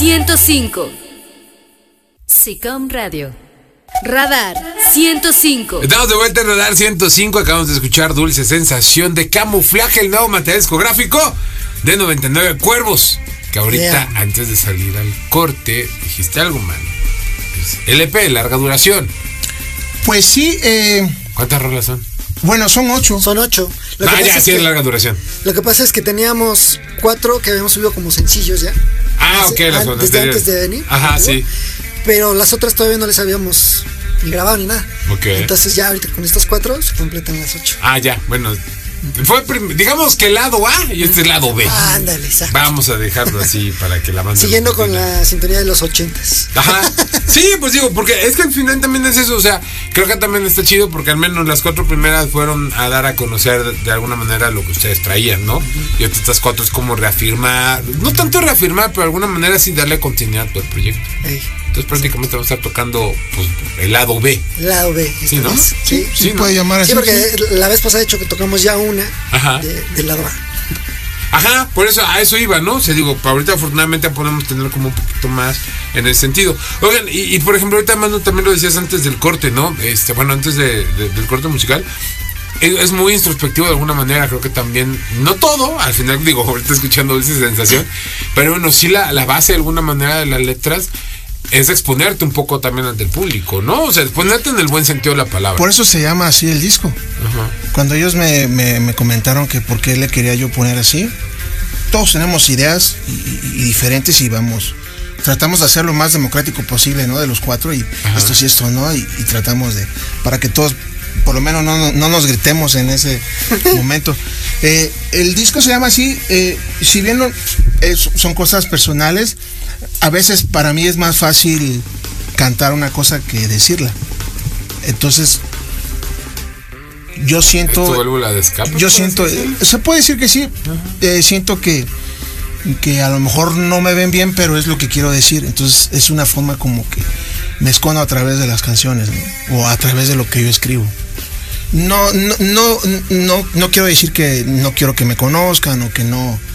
105. SICOM Radio. Radar 105. Estamos de vuelta en Radar 105. Acabamos de escuchar Dulce Sensación de Camuflaje, el nuevo material discográfico de 99 Cuervos. Que ahorita, antes de salir al corte, dijiste algo, man. LP, larga duración. Pues sí. ¿Cuántas rolas son? Bueno, son 8. Son 8. Ya, sí, es larga duración. Lo que pasa es que teníamos 4 que habíamos subido como sencillos ya. Ok, las otras desde antes de venir. Ajá, sí. Pero las otras todavía no les habíamos ni grabado ni nada. Ok. Entonces ya ahorita con estas 4 se completan las 8. Ya, bueno. Fue, digamos que el lado A y este es el lado B. Ándale, exacto. Vamos a dejarlo así para que la banda... Siguiendo con la sintonía de los 80s. Ajá. Sí, pues digo, porque es que al final también es eso. O sea, creo que también está chido porque al menos las 4 primeras fueron a dar a conocer de alguna manera lo que ustedes traían, ¿no? Y estas 4 es como reafirmar, no tanto reafirmar, pero de alguna manera sí darle continuidad al proyecto. Entonces prácticamente vamos a estar tocando pues, el lado B. El lado B. Sí, ¿no? Sí, puede llamar así. Sí, porque la vez pasada, de hecho, que tocamos ya una del lado A. Ajá, por eso a eso iba, ¿no? O sea, digo, ahorita afortunadamente podemos tener como un poquito más en ese sentido. Oigan, y por ejemplo, ahorita Manu también lo decías antes del corte, ¿no? Bueno, antes del corte musical. Es muy introspectivo de alguna manera, creo que también, no todo, al final digo, ahorita escuchando Dulce Sensación, pero bueno, sí la base de alguna manera de las letras es exponerte un poco también ante el público, ¿no? O sea, exponerte en el buen sentido de la palabra. Por eso se llama así el disco. Ajá. Cuando ellos me comentaron que por qué le quería yo poner así, todos tenemos ideas y diferentes y tratamos de hacer lo más democrático posible, ¿no? De los 4 y esto sí, esto no, y tratamos de, para que todos por lo menos no nos gritemos en ese momento. El disco se llama así, si bien son cosas personales, a veces para mí es más fácil cantar una cosa que decirla. Entonces, yo siento... ¿Esto válvula de escape? Yo siento... Se puede decir que sí. Siento que a lo mejor no me ven bien, pero es lo que quiero decir. Entonces, es una forma como que me escondo a través de las canciones, ¿no? O a través de lo que yo escribo. No quiero decir que no quiero que me conozcan o que no